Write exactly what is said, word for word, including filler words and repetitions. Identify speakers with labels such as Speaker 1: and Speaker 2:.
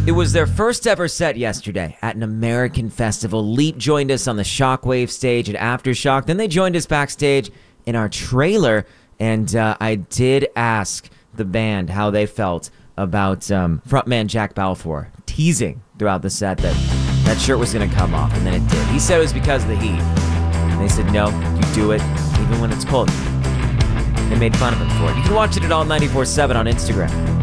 Speaker 1: It was their first ever set yesterday at an American festival. Leap joined us on the Shockwave stage at Aftershock. Then they joined us backstage in our trailer. And uh, I did ask the band how they felt about um, frontman Jack Balfour teasing throughout the set that that shirt was going to come off, and then it did. He said it was because of the heat. And they said, no, you do it even when it's cold. They made fun of him for it. You can watch it at all ninety-four seven on Instagram.